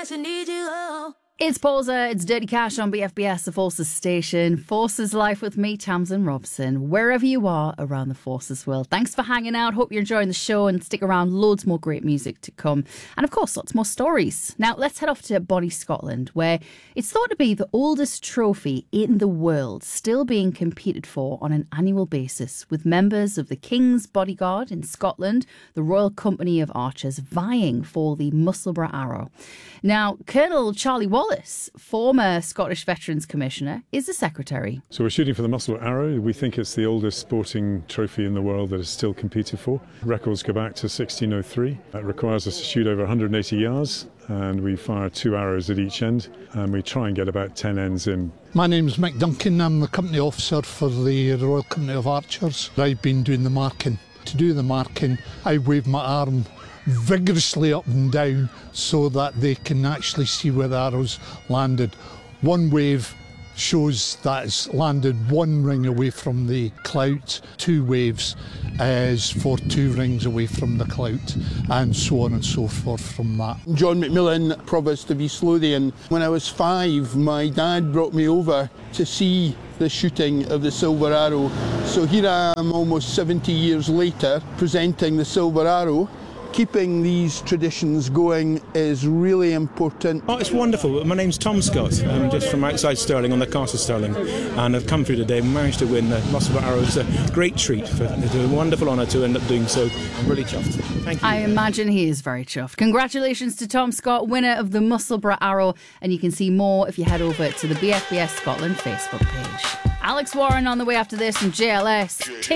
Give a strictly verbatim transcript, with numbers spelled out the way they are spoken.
nights I need you. Oh. It's Pausa, it's Dirty Cash on B F B S, the Forces station. Forces Life with me, Tamsin Robson, wherever you are around the Forces world. Thanks for hanging out. Hope you're enjoying the show and stick around. Loads more great music to come. And of course, lots more stories. Now, let's head off to Bonnie, Scotland, where it's thought to be the oldest trophy in the world, still being competed for on an annual basis, with members of the King's Bodyguard in Scotland, the Royal Company of Archers, vying for the Musselburgh Arrow. Now, Colonel Charlie Wallace, former Scottish Veterans Commissioner, is the secretary. So we're shooting for the Musselburgh Arrow. We think it's the oldest sporting trophy in the world that is still competed for. Records go back to sixteen oh three. It requires us to shoot over one hundred eighty yards, and we fire two arrows at each end, and we try and get about ten ends in. My name's Mick Duncan. I'm the company officer for the Royal Company of Archers. I've been doing the marking. To do the marking, I wave my arm vigorously up and down so that they can actually see where the arrow's landed. One wave shows that it's landed one ring away from the clout, two waves is for two rings away from the clout, and so on and so forth from that. John McMillan, Provost of East Lothian. When I was five, my dad brought me over to see the shooting of the Silver Arrow. So here I am almost seventy years later presenting the Silver Arrow. Keeping these traditions going is really important. Oh, it's wonderful. My name's Tom Scott. I'm just from outside Stirling on the Castle Stirling, and I've come through today and managed to win the Musselburgh Arrow. It's a great treat. For, it's a wonderful honour to end up doing so. I'm really chuffed. Thank you. I imagine he is very chuffed. Congratulations to Tom Scott, winner of the Musselburgh Arrow, and you can see more if you head over to the B F B S Scotland Facebook page. Alex Warren on the way after this from J L S.